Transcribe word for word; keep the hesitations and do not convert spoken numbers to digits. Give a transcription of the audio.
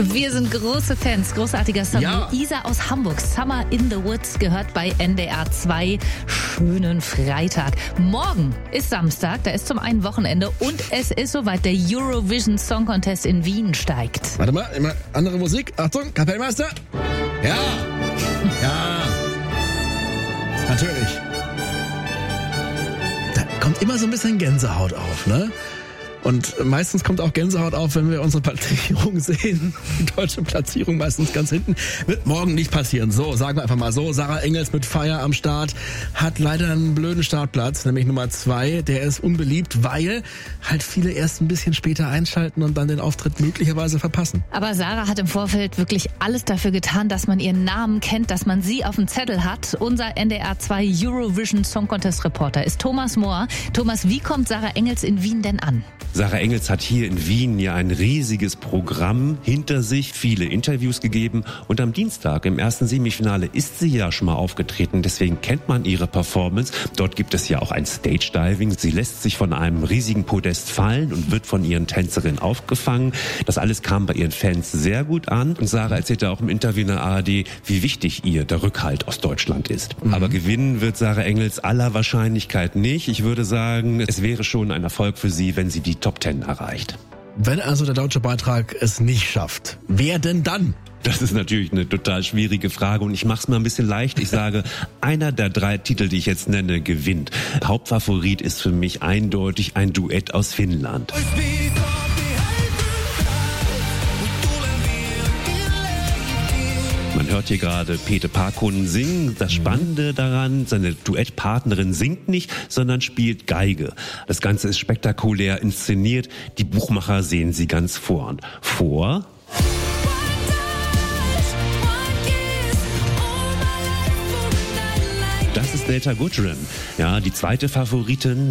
Wir sind große Fans, großartiger Song. Ja. Luisa aus Hamburg, Summer in the Woods, gehört bei N D R zwei. Schönen Freitag. Morgen ist Samstag, da ist zum einen Wochenende und es ist soweit, der Eurovision Song Contest in Wien steigt. Warte mal, immer andere Musik. Achtung, Kapellmeister. Ja, ja, natürlich. Da kommt immer so ein bisschen Gänsehaut auf, ne? Und meistens kommt auch Gänsehaut auf, wenn wir unsere Platzierung sehen. Die deutsche Platzierung meistens ganz hinten. Wird morgen nicht passieren. So, sagen wir einfach mal so. Sarah Engels mit Fire am Start hat leider einen blöden Startplatz, nämlich Nummer zwei. Der ist unbeliebt, weil halt viele erst ein bisschen später einschalten und dann den Auftritt möglicherweise verpassen. Aber Sarah hat im Vorfeld wirklich alles dafür getan, dass man ihren Namen kennt, dass man sie auf dem Zettel hat. Unser N D R zwei Eurovision Song Contest Reporter ist Thomas Mohr. Thomas, wie kommt Sarah Engels in Wien denn an? Sarah Engels hat hier in Wien ja ein riesiges Programm hinter sich, viele Interviews gegeben und am Dienstag im ersten Semifinale ist sie ja schon mal aufgetreten, deswegen kennt man ihre Performance. Dort gibt es ja auch ein Stage-Diving. Sie lässt sich von einem riesigen Podest fallen und wird von ihren Tänzerinnen aufgefangen. Das alles kam bei ihren Fans sehr gut an und Sarah erzählte auch im Interview in der A R D, wie wichtig ihr der Rückhalt aus Deutschland ist. Mhm. Aber gewinnen wird Sarah Engels aller Wahrscheinlichkeit nicht. Ich würde sagen, es wäre schon ein Erfolg für sie, wenn sie die Top Ten erreicht. Wenn also der deutsche Beitrag es nicht schafft, wer denn dann? Das ist natürlich eine total schwierige Frage und ich mache es mal ein bisschen leicht. Ich sage, einer der drei Titel, die ich jetzt nenne, gewinnt. Hauptfavorit ist für mich eindeutig ein Duett aus Finnland. Man hört hier gerade Pete Parkkonen singen. Das Spannende daran, seine Duettpartnerin singt nicht, sondern spielt Geige. Das Ganze ist spektakulär inszeniert. Die Buchmacher sehen sie ganz vorn. Vor... Das ist Delta Goodrem, ja, die zweite Favoritin.